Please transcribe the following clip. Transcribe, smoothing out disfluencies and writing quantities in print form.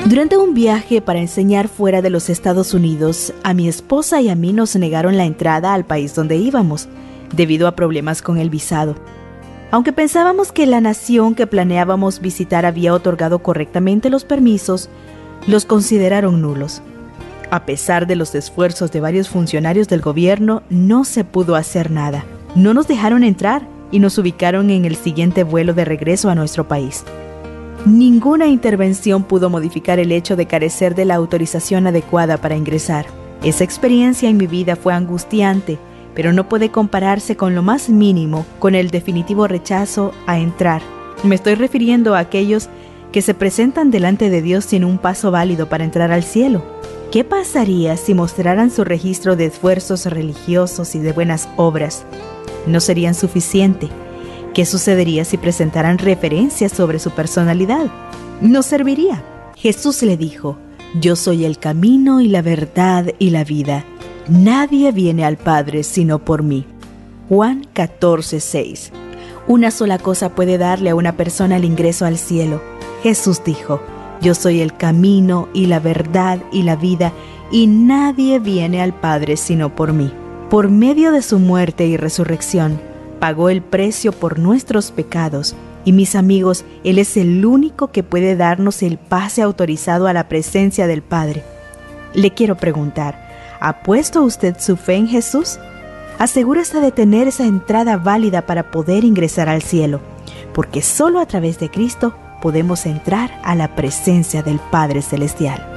Durante un viaje para enseñar fuera de los Estados Unidos, a mi esposa y a mí nos negaron la entrada al país donde íbamos, debido a problemas con el visado. Aunque pensábamos que la nación que planeábamos visitar había otorgado correctamente los permisos, los consideraron nulos. A pesar de los esfuerzos de varios funcionarios del gobierno, no se pudo hacer nada. No nos dejaron entrar y nos ubicaron en el siguiente vuelo de regreso a nuestro país. Ninguna intervención pudo modificar el hecho de carecer de la autorización adecuada para ingresar. Esa experiencia en mi vida fue angustiante, pero no puede compararse con lo más mínimo con el definitivo rechazo a entrar. Me estoy refiriendo a aquellos que se presentan delante de Dios sin un paso válido para entrar al cielo. ¿Qué pasaría si mostraran su registro de esfuerzos religiosos y de buenas obras? No serían suficientes. ¿Qué sucedería si presentaran referencias sobre su personalidad? No serviría. Jesús le dijo: yo soy el camino y la verdad y la vida. Nadie viene al Padre sino por mí. Juan 14:6. Una sola cosa puede darle a una persona el ingreso al cielo. Jesús dijo: yo soy el camino y la verdad y la vida, y nadie viene al Padre sino por mí. Por medio de su muerte y resurrección, pagó el precio por nuestros pecados. Y mis amigos, Él es el único que puede darnos el pase autorizado a la presencia del Padre. Le quiero preguntar, ¿ha puesto usted su fe en Jesús? Asegúrese de tener esa entrada válida para poder ingresar al cielo, porque solo a través de Cristo podemos entrar a la presencia del Padre Celestial.